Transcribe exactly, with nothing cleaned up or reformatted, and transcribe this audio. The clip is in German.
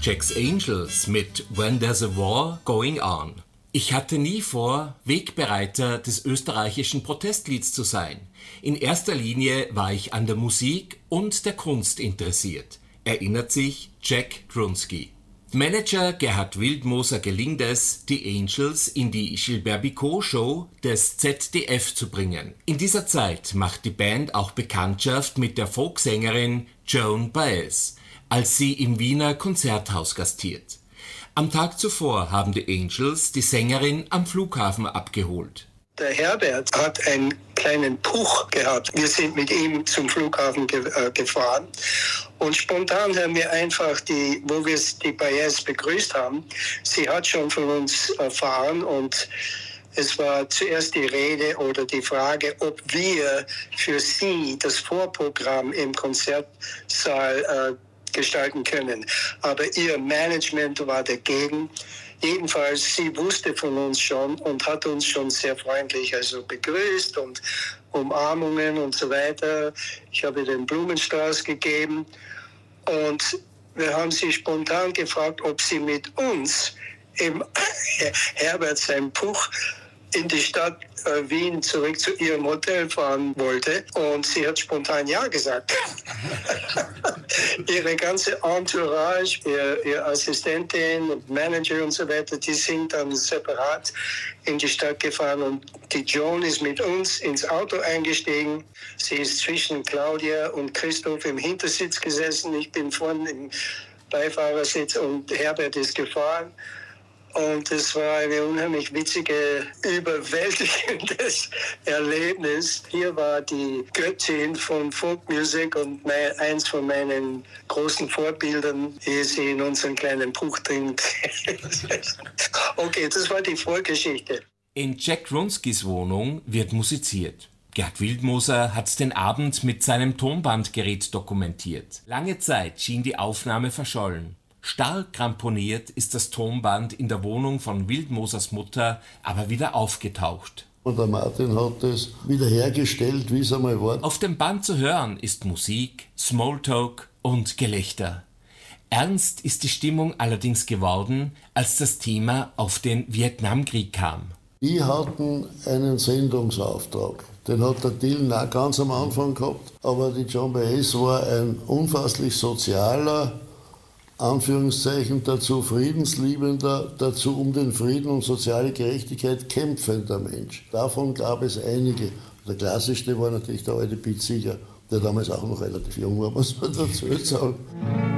Jack's Angels mit When There's a War Going On. Ich hatte nie vor, Wegbereiter des österreichischen Protestlieds zu sein. In erster Linie war ich an der Musik und der Kunst interessiert, erinnert sich Jack Drunski. Manager Gerhard Wildmoser gelingt es, die Angels in die Gilbert-Bicot-Show des Z D F zu bringen. In dieser Zeit macht die Band auch Bekanntschaft mit der Folksängerin Joan Baez, als sie im Wiener Konzerthaus gastiert. Am Tag zuvor haben die Angels die Sängerin am Flughafen abgeholt. Der Herbert hat einen kleinen Puch gehabt. Wir sind mit ihm zum Flughafen ge- äh, gefahren und spontan haben wir einfach die, wo wir die Baez begrüßt haben, sie hat schon von uns erfahren und es war zuerst die Rede oder die Frage, ob wir für sie das Vorprogramm im Konzertsaal äh, gestalten können. Aber ihr Management war dagegen. Jedenfalls, sie wusste von uns schon und hat uns schon sehr freundlich also begrüßt und Umarmungen und so weiter. Ich habe ihr den Blumenstrauß gegeben und wir haben sie spontan gefragt, ob sie mit uns im Herbert sein Puch in die Stadt äh, Wien zurück zu ihrem Hotel fahren wollte. Und sie hat spontan Ja gesagt. Ihre ganze Entourage, ihr, ihr Assistentin und Manager und so weiter, die sind dann separat in die Stadt gefahren. Und die Joan ist mit uns ins Auto eingestiegen. Sie ist zwischen Claudia und Christoph im Hintersitz gesessen. Ich bin vorne im Beifahrersitz und Herbert ist gefahren. Und es war eine unheimlich witzige, überwältigendes Erlebnis. Hier war die Göttin von Folkmusik und mein, eins von meinen großen Vorbildern, ehe sie in unseren kleinen Puch trinkt. Okay, das war die Vorgeschichte. In Jack Drunskis Wohnung wird musiziert. Gerhard Wildmoser hat den Abend mit seinem Tonbandgerät dokumentiert. Lange Zeit schien die Aufnahme verschollen. Stark kramponiert ist das Tonband in der Wohnung von Wildmosers Mutter aber wieder aufgetaucht. Und der Martin hat es wiederhergestellt, wie es einmal war. Auf dem Band zu hören ist Musik, Smalltalk und Gelächter. Ernst ist die Stimmung allerdings geworden, als das Thema auf den Vietnamkrieg kam. Die hatten einen Sendungsauftrag. Den hat der Dylan auch ganz am Anfang gehabt. Aber die Joan Baez war ein unfasslich sozialer, Anführungszeichen dazu friedensliebender, dazu um den Frieden und soziale Gerechtigkeit kämpfender Mensch. Davon gab es einige. Der klassischste war natürlich der alte Pete Seeger, der damals auch noch relativ jung war, muss man dazu sagen.